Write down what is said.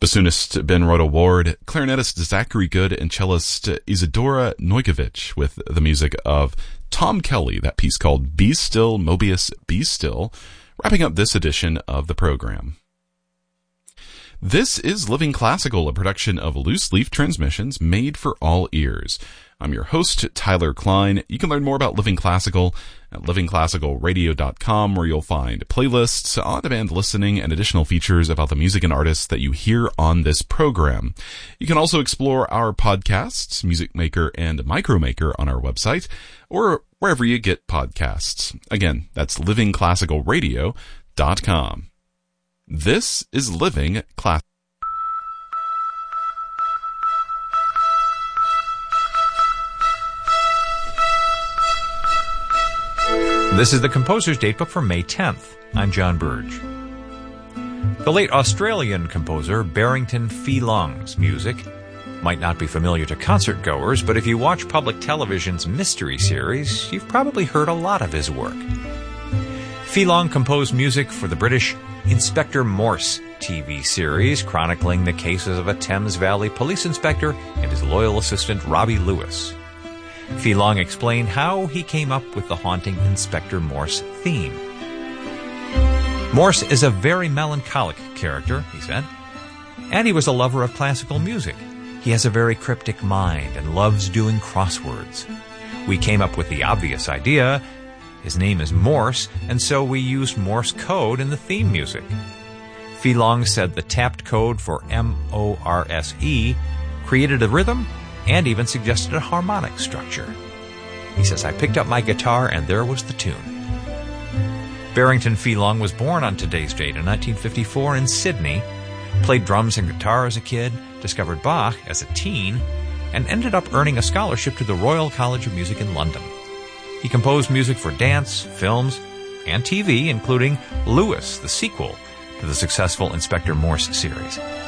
Bassoonist Ben Rhoda Ward, clarinetist Zachary Good, and cellist Isadora Nojkovic with the music of Tom Kelly, that piece called Be Still, Mobius, Be Still, wrapping up this edition of the program. This is Living Classical, a production of Loose Leaf Transmissions made for all ears. I'm your host, Tyler Klein. You can learn more about Living Classical at livingclassicalradio.com, where you'll find playlists, on-demand listening, and additional features about the music and artists that you hear on this program. You can also explore our podcasts, Music Maker and Micromaker, on our website, or wherever you get podcasts. Again, that's livingclassicalradio.com. This is Living Classical. This is the Composer's Datebook for May 10th. I'm John Burge. The late Australian composer Barrington Pheelong's music might not be familiar to concert goers, but if you watch public television's Mystery series, you've probably heard a lot of his work. Pheelong composed music for the British Inspector Morse TV series, chronicling the cases of a Thames Valley police inspector and his loyal assistant Robbie Lewis. Pheelong explained how he came up with the haunting Inspector Morse theme. Morse is a very melancholic character, he said, and he was a lover of classical music. He has a very cryptic mind and loves doing crosswords. We came up with the obvious idea. His name is Morse, and so we used Morse code in the theme music. Pheelong said the tapped code for M-O-R-S-E created a rhythm and even suggested a harmonic structure. He says, I picked up my guitar and there was the tune. Barrington Pheelong was born on today's date in 1954 in Sydney, played drums and guitar as a kid, discovered Bach as a teen, and ended up earning a scholarship to the Royal College of Music in London. He composed music for dance, films, and TV, including Lewis, the sequel to the successful Inspector Morse series.